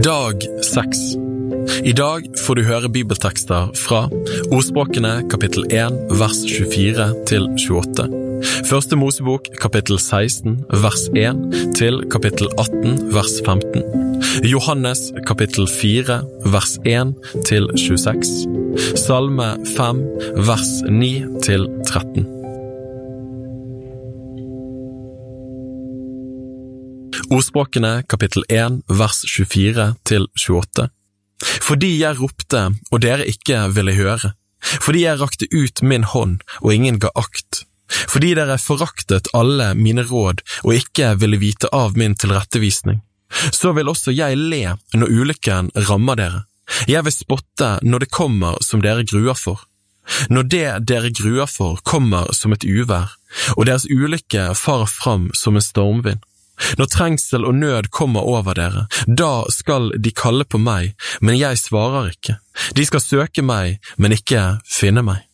Dag 6. I dag får du høre bibeltekster fra Ordspråkene kapittel 1, vers 24 til 28. Første Mosebok kapittel 16, vers 1 til kapittel 18, vers 15. Johannes kapittel 4, vers 1 til 26. Salme 5, vers 9 til 13. Ordspråkene kapittel 1, vers 24 til 28. Fordi jeg ropte, og dere ikke ville høre. Fordi jeg rakte ut min hånd, og ingen ga akt. Fordi dere foraktet alle mine råd, og ikke ville vite av min tilrettevisning. Så vil også jeg le når ulykken rammer dere. Jeg vil spotte når det kommer som dere gruer for. Når det dere gruer for kommer som et uvær, og deres ulykke farer fram som en stormvind. Når trengsel og nød kommer over dere, da skal de kalle på meg, men jeg svarer ikke. De skal søke meg, men ikke finne meg.